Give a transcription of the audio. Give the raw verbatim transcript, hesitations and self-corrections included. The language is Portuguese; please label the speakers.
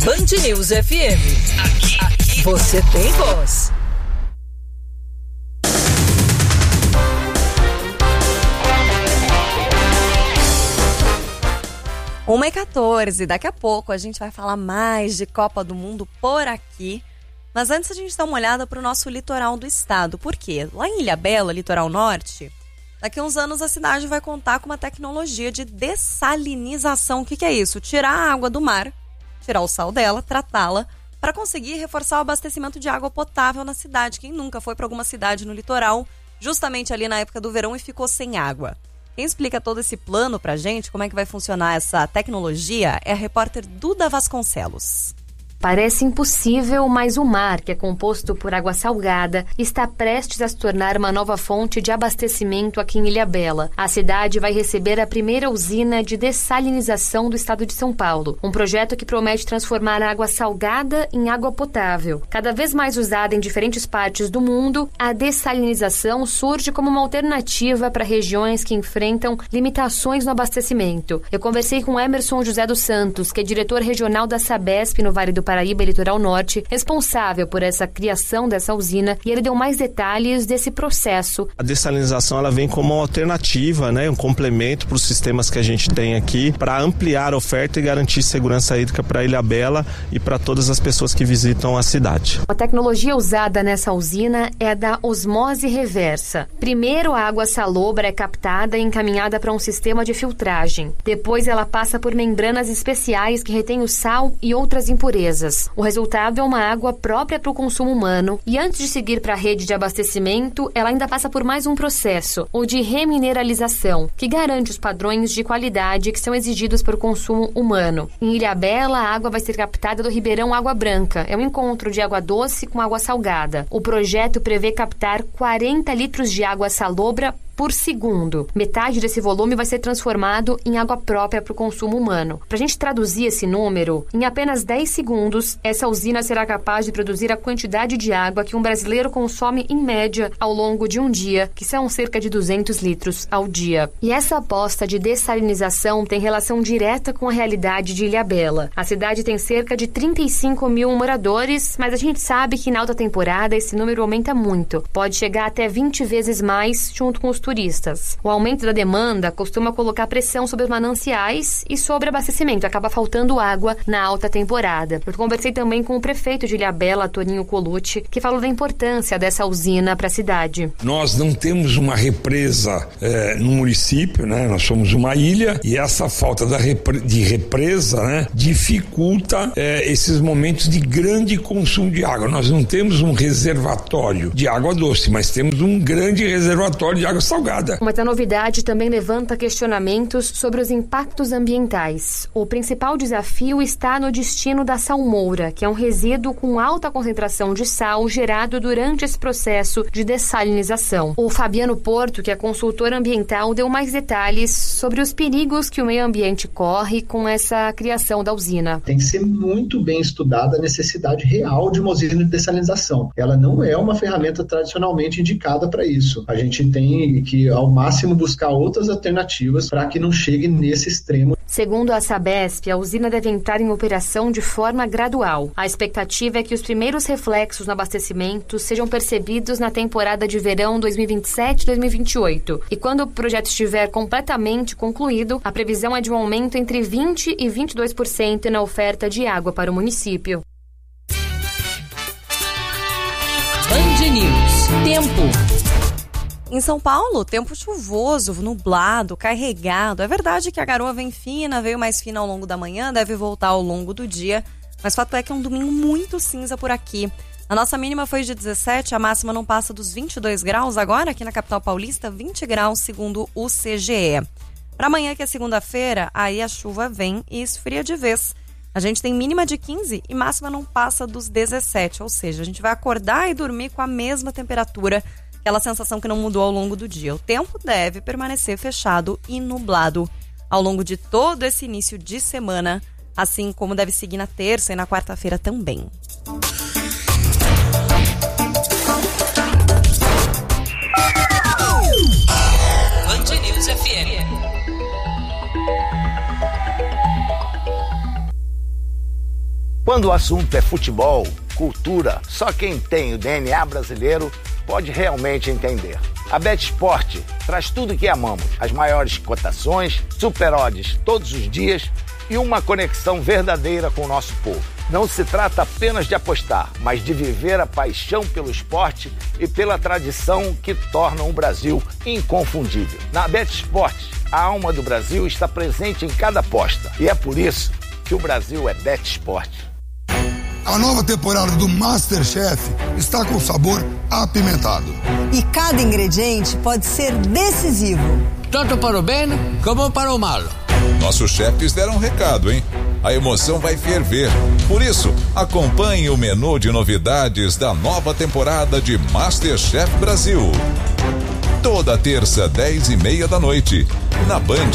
Speaker 1: Band News F M. Aqui, aqui você tem voz. uma e quatorze, daqui a pouco a gente vai falar mais de Copa do Mundo por aqui. Mas antes a gente dá uma olhada para o nosso litoral do estado. Por quê? Lá em Ilhabela, litoral norte, daqui a uns anos a cidade vai contar com uma tecnologia de dessalinização. O que, que é isso? Tirar a água do mar, tirar o sal dela, tratá-la, para conseguir reforçar o abastecimento de água potável na cidade. Quem nunca foi para alguma cidade no litoral, justamente ali na época do verão, e ficou sem água? Quem explica todo esse plano pra gente, como é que vai funcionar essa tecnologia, é a repórter Duda Vasconcelos.
Speaker 2: Parece impossível, mas o mar, que é composto por água salgada, está prestes a se tornar uma nova fonte de abastecimento aqui em Ilhabela. A cidade vai receber a primeira usina de dessalinização do estado de São Paulo, um projeto que promete transformar a água salgada em água potável. Cada vez mais usada em diferentes partes do mundo, a dessalinização surge como uma alternativa para regiões que enfrentam limitações no abastecimento. Eu conversei com Emerson José dos Santos, que é diretor regional da Sabesp no Vale do Paraíba, litoral norte, responsável por essa criação dessa usina, e ele deu mais detalhes desse processo.
Speaker 3: A dessalinização ela vem como uma alternativa, né, um complemento para os sistemas que a gente tem aqui, para ampliar a oferta e garantir segurança hídrica para Ilhabela e para todas as pessoas que visitam a cidade.
Speaker 2: A tecnologia usada nessa usina é a da osmose reversa. Primeiro, a água salobra é captada e encaminhada para um sistema de filtragem. Depois, ela passa por membranas especiais que retêm o sal e outras impurezas. O resultado é uma água própria para o consumo humano, e antes de seguir para a rede de abastecimento, ela ainda passa por mais um processo, o de remineralização, que garante os padrões de qualidade que são exigidos para o consumo humano. Em Ilhabela, a água vai ser captada do Ribeirão Água Branca. É um encontro de água doce com água salgada. O projeto prevê captar quarenta litros de água salobra por segundo. Metade desse volume vai ser transformado em água própria para o consumo humano. Para a gente traduzir esse número, em apenas dez segundos, essa usina será capaz de produzir a quantidade de água que um brasileiro consome em média ao longo de um dia, que são cerca de duzentos litros ao dia. E essa aposta de dessalinização tem relação direta com a realidade de Ilhabela. A cidade tem cerca de trinta e cinco mil moradores, mas a gente sabe que na alta temporada esse número aumenta muito. Pode chegar até vinte vezes mais junto com os turistas. O aumento da demanda costuma colocar pressão sobre os mananciais e sobre abastecimento. Acaba faltando água na alta temporada. Eu conversei também com o prefeito de Ilhabela, Toninho Colucci, que falou da importância dessa usina para a cidade.
Speaker 4: Nós não temos uma represa é, no município, né? Nós somos uma ilha, e essa falta da repre- de represa, né, dificulta é, esses momentos de grande consumo de água. Nós não temos um reservatório de água doce, mas temos um grande reservatório de água salgada.
Speaker 2: Mas a novidade também levanta questionamentos sobre os impactos ambientais. O principal desafio está no destino da salmoura, que é um resíduo com alta concentração de sal gerado durante esse processo de dessalinização. O Fabiano Porto, que é consultor ambiental, deu mais detalhes sobre os perigos que o meio ambiente corre com essa criação da usina.
Speaker 5: Tem que ser muito bem estudada a necessidade real de uma usina de dessalinização. Ela não é uma ferramenta tradicionalmente indicada para isso. A gente tem que, ao máximo, buscar outras alternativas para que não chegue nesse extremo.
Speaker 2: Segundo a Sabesp, a usina deve entrar em operação de forma gradual. A expectativa é que os primeiros reflexos no abastecimento sejam percebidos na temporada de verão dois mil e vinte e sete dois mil e vinte e oito. E quando o projeto estiver completamente concluído, a previsão é de um aumento entre vinte e vinte e dois por cento na oferta de água para o município.
Speaker 1: Band News. Tempo. Em São Paulo, tempo chuvoso, nublado, carregado. É verdade que a garoa vem fina, veio mais fina ao longo da manhã, deve voltar ao longo do dia. Mas fato é que é um domingo muito cinza por aqui. A nossa mínima foi de dezessete, a máxima não passa dos vinte e dois graus. Agora, aqui na capital paulista, vinte graus, segundo o C G E. Para amanhã, que é segunda-feira, aí a chuva vem e esfria de vez. A gente tem mínima de quinze e máxima não passa dos dezessete. Ou seja, a gente vai acordar e dormir com a mesma temperatura, aquela sensação que não mudou ao longo do dia. O tempo deve permanecer fechado e nublado ao longo de todo esse início de semana, assim como deve seguir na terça e na quarta-feira também. Band News F M.
Speaker 6: Quando o assunto é futebol, cultura, só quem tem o D N A brasileiro pode realmente entender. A BetSport traz tudo o que amamos, as maiores cotações, super odds todos os dias e uma conexão verdadeira com o nosso povo. Não se trata apenas de apostar, mas de viver a paixão pelo esporte e pela tradição que tornam o Brasil inconfundível. Na BetSport, a alma do Brasil está presente em cada aposta e é por isso que o Brasil é BetSport.
Speaker 7: A nova temporada do MasterChef está com sabor apimentado.
Speaker 8: E cada ingrediente pode ser decisivo.
Speaker 9: Tanto para o bem como para o mal.
Speaker 10: Nossos chefes deram um recado, hein? A emoção vai ferver. Por isso, acompanhe o menu de novidades da nova temporada de MasterChef Brasil. Toda terça, dez e meia da noite, na Band.